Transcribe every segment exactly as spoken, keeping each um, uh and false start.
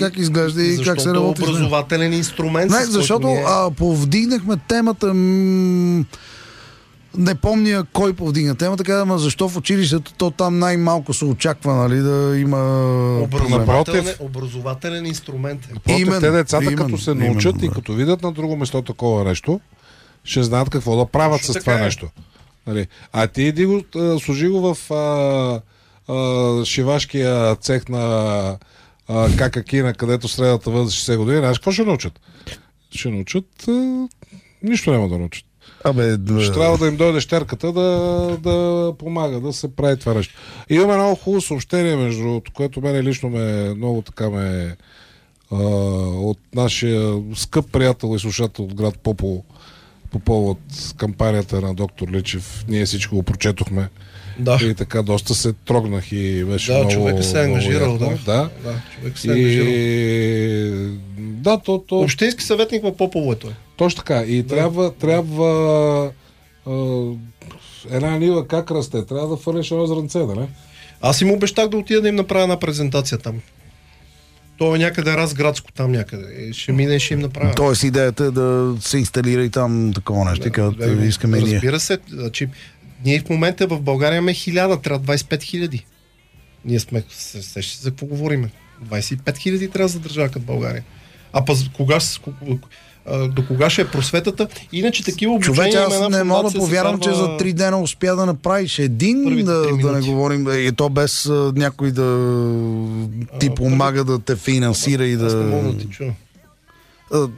как изглежда и Защо как се работи. образователен инструмент. Не, защото ние... а, повдигнахме темата... М- не помня кой повдигна темата, така, ама защо в училището то там най-малко се очаква, нали, да има... Образователен, образователен инструмент. Напротив, те децата, именно, като се научат именно, и като видят на друго место такова нещо, ще знаят какво да правят Точно с това е. нещо. Нали? А ти иди го, а, служи го в а, а, шивашкия цех на а, Какакина, където средната възраст шейсет години, знаеш какво ще научат? Ще научат... А, нищо няма да научат. Абе, да... Ще трябва да им дойде щерката да, да помага, да се прави това нещо. И имаме много хубаво съобщение, между другото, което мене лично ме много така ме а, от нашия скъп приятел и слушател от град Попово по повод кампанията на доктор Личев. Ние всичко го прочетохме. Да. И така доста се трогнах и беше Да, много... човека се е ангажирал, да. да. Да, човек се е ангажирал. И... Да, то, то... Общински съветник в Попово е той. Точно така. И Да. трябва, трябва а, една нива как расте? Трябва да фърлиш едно зранце, да не? Аз им обещах да отида да им направя една презентация там. То е някъде разградско там някъде. И ще мине и ще им направя. Тоест идеята е да се инсталира и там такова нещо, Да, като да, искаме и ние. разбира се, значи, ние в момента в България имаме хиляда, трябва двайсет и пет хиляди. Ние сме, се, се, се, за какво говорим? двайсет и пет хиляди трябва за държава като България. А пъз, кога, с- ко- а, до кога ще е просветата? Иначе такива обучения... Човече, има аз една не мога да фондация, се повярвам, че казва- за три дена успя да направиш един, Първите да, три да не минути. говорим, и то без а, някой да ти А, помага да те финансира и Аз не мога да... да ти чуя. А, д-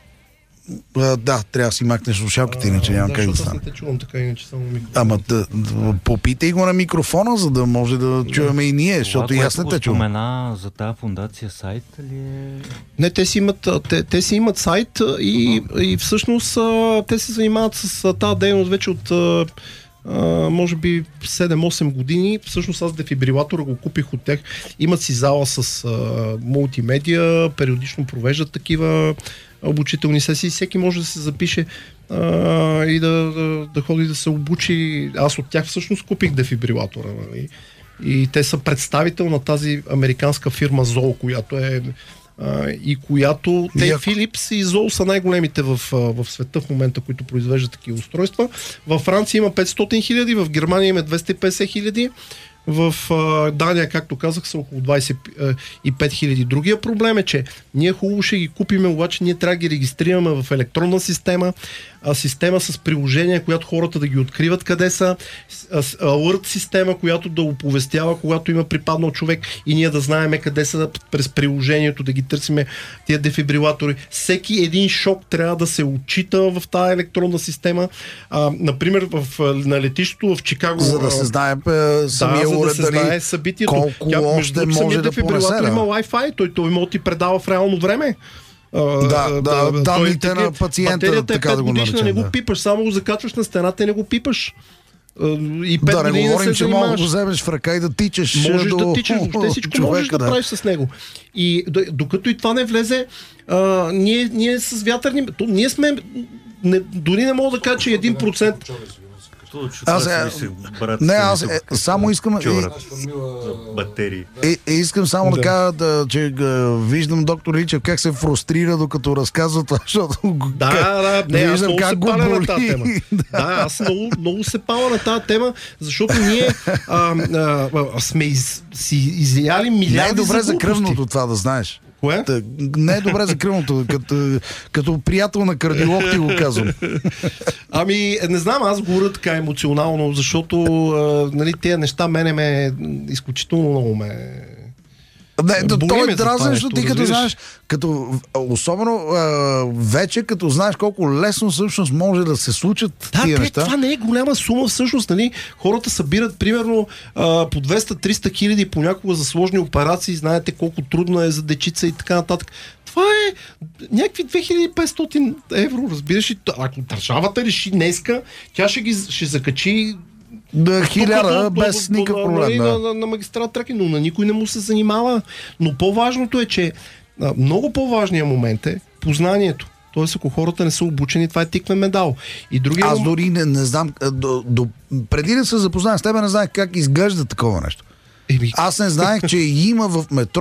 а, да, трябва да си макнеш слушалките, иначе няма да, как да защото аз стане. не те чувам така, иначе само микрофон. Ама да, да, попитай го на микрофона, за да може да чуваме и ние, защото и аз не те чувам. спомена за тази фундация сайт ли е? Не, те си имат, а, те, те си имат сайт а, и, и всъщност а, те се занимават с а, тази дейност вече от а, а, може би седем-осем години. Всъщност аз дефибрилатора го купих от тях. Имат си зала с а, мултимедия, периодично провеждат такива обучителни сесии. Всеки може да се запише а, и да, да, да ходи да се обучи. Аз от тях всъщност купих дефибрилатора. Нали? И те са представител на тази американска фирма Зол, която е а, и която те Яко. Philips и Зол са най-големите в, а, в света в момента, които произвеждат такива устройства. Във Франция има петстотин хиляди, в Германия има двеста и петдесет хиляди, в а, Дания, както казах, са около двайсет и пет хиляди. Другия проблем е, че ние хубаво ще ги купиме, обаче ние трябва да ги регистрираме в електронна система, а, система с приложение, която хората да ги откриват къде са, с- с- алърт система, която да оповестява, когато има припаднал човек и ние да знаем къде са през приложението, да ги търсиме тия дефибрилатори. Всеки един шок трябва да се отчита в тази електронна система. А, например, в, на летището в Чикаго... За да а, се знае е, самия да, за да уред се дали знае събитието. колко Тя, още между другото, може самият да дефибрилатор понесе, да. има Wi-Fi, той, той може да ти предава в реално време. А, Да, да, той данните е на такива- пациента, Батерията е така пет да го годишна, наречем, не го да. пипаш, само го закачваш на стената и не го пипаш. А, И пет Да не години говорим, се че мога да занимаваш. го вземеш в ръка и да тичаш Можеш до да тичаш, въобще всичко човека, можеш да, да правиш с него. И д- докато и това не влезе, а, ние, ние с вятърни... То, ние сме... Не, дори не мога да кажа, че един процент... Аз, е, не, аз е, само искам... Чора. И, Батерии. е, е, искам само да, Да. кажа, да, че е, виждам доктор Личев как се фрустрира, докато разказва това, защото го- Да, как, да, не, аз виждам много как се го паля на боли. тази тема. Да, аз много, много се паля на тази тема, защото ние а, а, а, сме из, си изяли милиарди Не е добре за глупости. кръвното това да знаеш. Кое? Та, не е добре за кръвното, като, като приятел на кардиолог ти го казвам. Ами, не знам, аз говоря така емоционално, защото а, нали, тези неща мене ме изключително много ме... Не, да, Боли то ме е за това дразнещо, нещо, ти като разбираш. знаеш, като, особено а, вече като знаеш колко лесно всъщност може да се случат Да, тия те, неща. това не е голяма сума всъщност, нали? Хората събират примерно а, по двеста-триста хиляди понякога за сложни операции, знаете колко трудно е за дечица и така нататък. Това е някакви две хиляди и петстотин евро, разбираш ли? Ако държавата реши днеска, тя ще ги ще закачи Да, хиляда тук до- без до- до- никакъв нали, проблем. на, Да. на, на магистрат Тракия, но на никой не му се занимава. Но по-важното е, че а, много по-важният момент е познанието. Тоест, ако хората не са обучени, това е тиквен медал. И другия Аз мом- дори не, не знам, а, до, до, преди да се запозная с тебе, не знаех как изглежда такова нещо. Еми, Аз не знаех, че има в метро